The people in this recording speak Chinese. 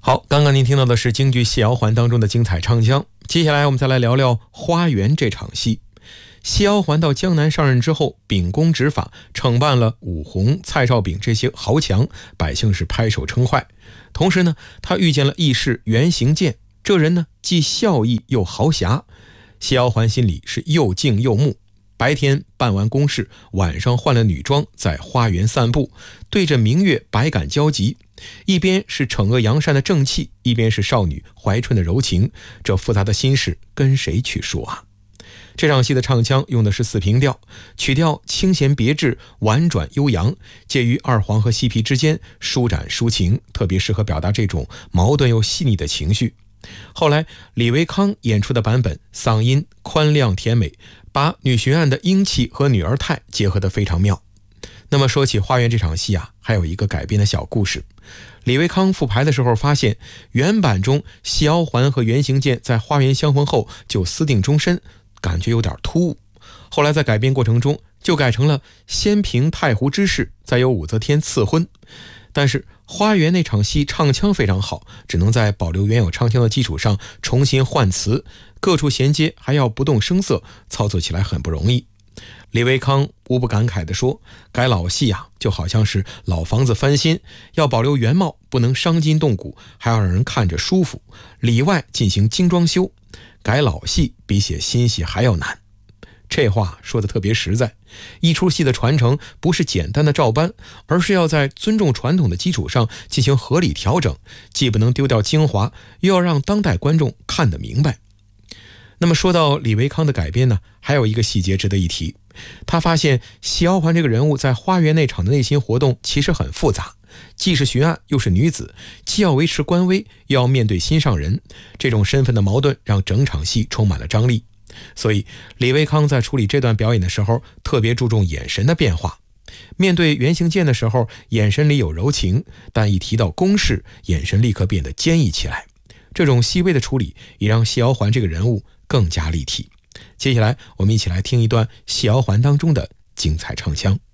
好，刚刚您听到的是京剧《谢瑶环》当中的精彩唱腔。接下来我们再来聊聊《花园》这场戏。谢瑶环到江南上任之后，秉公执法，惩办了武弘、蔡少炳这些豪强，百姓是拍手称快。同时呢，他遇见了义士袁行健，这人呢既孝义又豪侠。谢瑶环心里是又敬又慕。白天办完公事，晚上换了女装，在花园散步，对着明月百感交集。一边是惩恶扬善的正气，一边是少女怀春的柔情，这复杂的心事跟谁去说啊？这场戏的唱腔用的是四平调，曲调清闲别致，婉转悠扬，介于二黄和西皮之间，舒展抒情，特别适合表达这种矛盾又细腻的情绪。后来李维康演出的版本，嗓音宽亮甜美，把女巡案的英气和女儿态结合得非常妙。那么说起花园这场戏啊，还有一个改编的小故事。李维康复排的时候发现，原版中谢瑶环和袁行健在花园相逢后就私定终身，感觉有点突兀。后来在改编过程中就改成了先平太湖之事，再由武则天赐婚。但是花园那场戏唱腔非常好，只能在保留原有唱腔的基础上重新换词，各处衔接还要不动声色，操作起来很不容易。李维康无不感慨地说，改老戏啊，就好像是老房子翻新，要保留原貌，不能伤筋动骨，还要让人看着舒服，里外进行精装修。改老戏比写新戏还要难。这话说得特别实在，一出戏的传承不是简单的照搬，而是要在尊重传统的基础上进行合理调整，既不能丢掉精华，又要让当代观众看得明白。那么说到李维康的改编呢，还有一个细节值得一提。他发现谢瑶环这个人物在花园那场的内心活动其实很复杂，既是巡案又是女子，既要维持官威，又要面对心上人，这种身份的矛盾让整场戏充满了张力。所以李维康在处理这段表演的时候，特别注重眼神的变化。面对袁行健的时候，眼神里有柔情，但一提到公事，眼神立刻变得坚毅起来。这种细微的处理也让谢瑶环这个人物更加立体。接下来我们一起来听一段谢瑶环当中的精彩唱腔。